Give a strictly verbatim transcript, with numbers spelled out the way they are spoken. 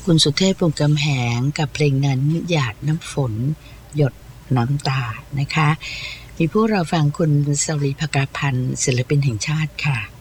คุณสุเทพวงศ์กำแหงกับเพลงนั้นหยาดน้ำฝนหยดน้ำตานะคะมีผู้เราฟังคุณสรีภกาพันธ์ศิลปินแห่งชาติค่ะ